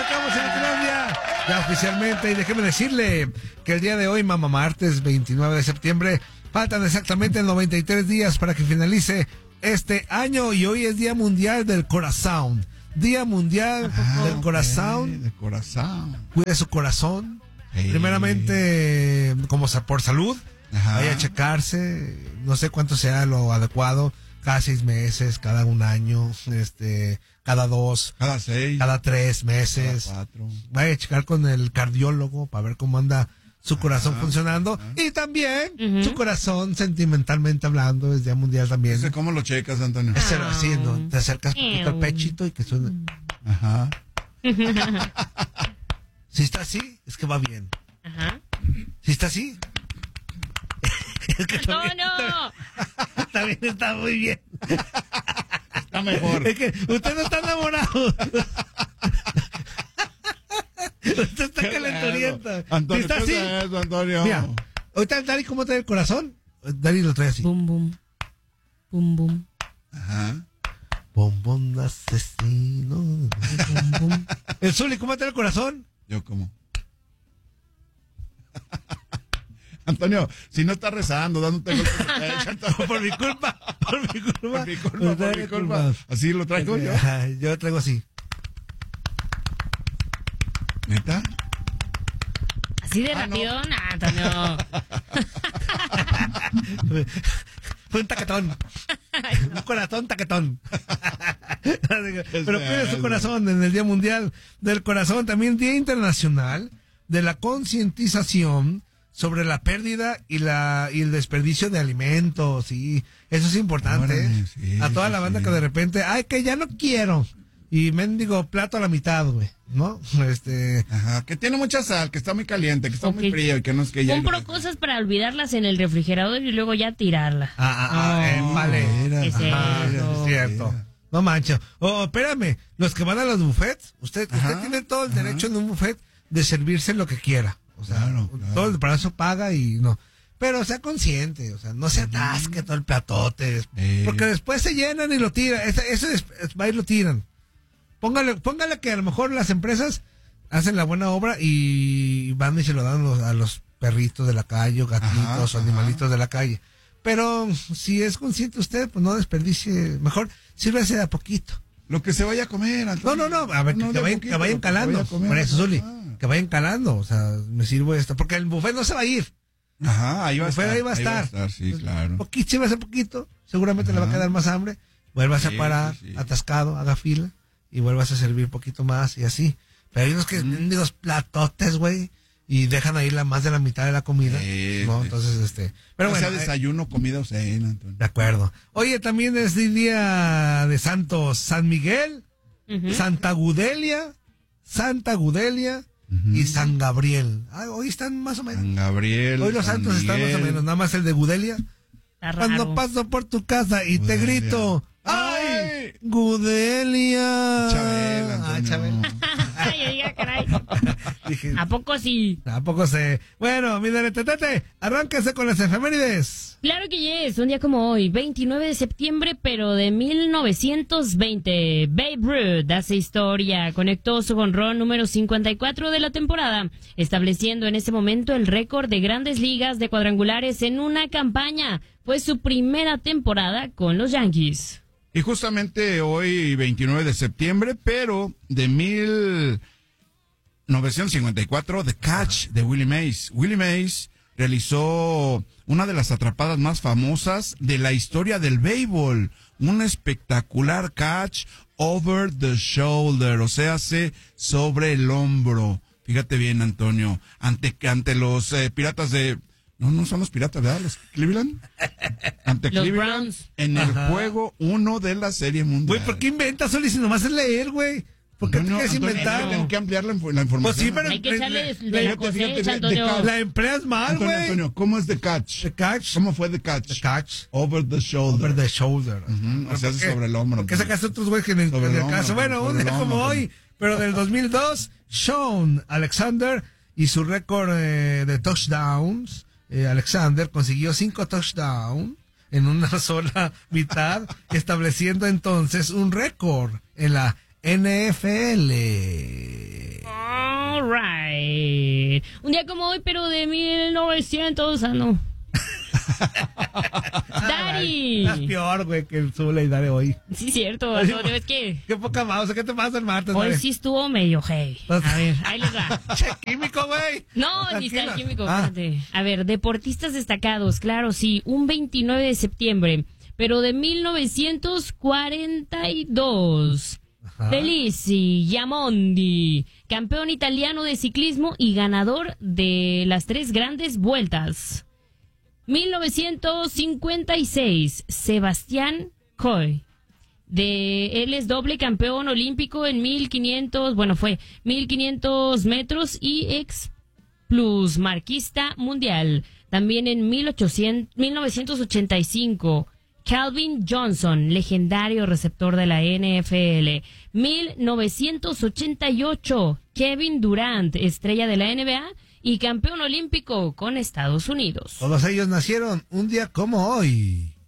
arrancamos en Colombia ya oficialmente, y déjeme decirle que el día de hoy, mamá, martes 29 de septiembre, faltan exactamente 93 días para que finalice este año, y hoy es Día Mundial del Corazón. Día Mundial del Corazón. Del corazón. Cuide su corazón. Primeramente, como por salud, vaya a checarse. No sé cuánto sea lo adecuado. Cada 6 meses, cada 1 año, cada 2, cada 6, cada 3 meses. Cada 4. Vaya a checar con el cardiólogo para ver cómo anda su corazón funcionando. Y también su corazón, sentimentalmente hablando, es Día Mundial también. ¿Cómo lo checas, Antonio? Es así, ¿no? Te acercas poquito al pechito y que suene. Ajá. Si está así, es que va bien. Ajá. Si está así. Es que ¡No! También está muy bien. Está mejor. Es que usted no está enamorado. Usted está calenturiento. Antonio, ¿Está así? ¿qué es eso, Antonio? Mira, ahorita Dari, ¿cómo trae el corazón? Dari lo trae así. Bum, bum. Bum, bum. Ajá. Bombón asesino. Bum, bum. El Zuli, ¿cómo trae el corazón? Yo como. Antonio, si no estás rezando, dándote golpes de pecho, Antonio. Por mi culpa. Por mi culpa. Así lo traigo yo. Yo lo traigo así. ¿Neta? Así de rápido, no, Antonio. Fue un taquetón. Un corazón taquetón. Pero cuide su corazón en el Día Mundial del Corazón. También Día Internacional de la Concientización sobre la pérdida y el desperdicio de alimentos. Sí, eso es importante. Órale, sí, a toda la banda que de repente, ay, que ya no quiero. Y mendigo plato a la mitad, güey, ¿no? Ajá, que tiene mucha sal, que está muy caliente, que está muy frío y que no es que ya... Compro cosas para olvidarlas en el refrigerador y luego ya tirarlas. Vale. Es Es cierto. No manches. Espérame, los que van a los buffets, usted tiene todo el derecho en un buffet de servirse lo que quiera. O sea, claro. todo para eso paga y no. Pero sea consciente, o sea, no se atasque todo el platote. Porque después se llenan y lo tiran. Eso va y lo tiran. Póngale que a lo mejor las empresas hacen la buena obra y van y se lo dan a los perritos de la calle, o gatitos, o animalitos de la calle. Pero si es consciente usted, pues no desperdicie. Mejor sírvese de a poquito. Lo que se vaya a comer, Antonio. No. A ver, que vayan calando. Por eso, Zuli. Que vayan calando. O sea, me sirvo esto. Porque el buffet no se va a ir. Ajá, ahí va a estar. Ahí va a estar. Sí, claro. Sírvase poquito. Seguramente le va a quedar más hambre. Vuelvas a parar, atascado, haga fila. Y vuelvas a servir poquito más y así. Pero hay unos que tienen los platotes, güey. Y dejan ahí más de la mitad de la comida. ¿no? Entonces, pero bueno. Sea desayuno, comida o cena, Antonio. De acuerdo. Oye, también es el día de Santos San Miguel, Santa Gudelia y San Gabriel. Hoy están más o menos. San Gabriel. Hoy los santos están más o menos. Nada más el de Gudelia. Cuando paso por tu casa y te grito, ¡ay! ¡Gudelia! Chabela, Chabela. Ay, caray. Dije, ¿A poco sí? ¿A poco sé? Bueno, mi Tete, arránquese con las efemérides. Claro que es, un día como hoy, 29 de septiembre, pero de 1920. Babe Ruth hace historia, conectó su jonrón número 54 de la temporada, estableciendo en ese momento el récord de grandes ligas de cuadrangulares en una campaña. Fue su primera temporada con los Yankees. Y justamente hoy, 29 de septiembre, pero de 1954, The Catch de Willie Mays. Willie Mays realizó una de las atrapadas más famosas de la historia del béisbol. Un espectacular catch over the shoulder, o sea, sobre el hombro. Fíjate bien, Antonio, ante los Piratas de... No son los Piratas, ¿verdad? Los Cleveland. Ante los Cleveland, Browns. en el juego 1 de la Serie Mundial. Güey, ¿por qué inventas, Soli, si nomás es leer, güey? ¿Por qué te quieres inventar? Tengo que ampliar la información. Pues sí, pero hay que echarle de la cosecha, Antonio. La empleas mal, güey. Antonio, ¿cómo es The Catch? The Catch. ¿Cómo fue The Catch? The Catch. Over the shoulder. Over the shoulder. O sea, sobre el hombro. ¿Por qué sacaste otros güeyes que en el caso? Bueno, un día como hoy, pero del 2002, Shaun Alexander y su récord de touchdowns. Alexander consiguió 5 touchdowns en una sola mitad, estableciendo entonces un récord en la NFL. Alright. Un día como hoy, pero de 1900, no. Daddy. Estás peor, güey, que el Zula y Dare hoy. Sí, cierto, Antonio, es que Qué poca mouse, ¿qué te pasa el martes? hoy Dare? sí estuvo medio heavy. A ver, ahí les va. Che, químico, güey. No, ni está el Tranquila. químico. Ah. Espérate. A ver, deportistas destacados, claro, sí, un 29 de septiembre, pero de 1942. Ajá. Felici Yamondi, campeón italiano de ciclismo y ganador de las 3 grandes vueltas. 1956, Sebastián Coe. Él es doble campeón olímpico en 1500, fue 1500 metros y ex plus marquista mundial. También en 1985, Calvin Johnson, legendario receptor de la NFL. 1988, Kevin Durant, estrella de la NBA y campeón olímpico con Estados Unidos. Todos ellos nacieron un día como hoy.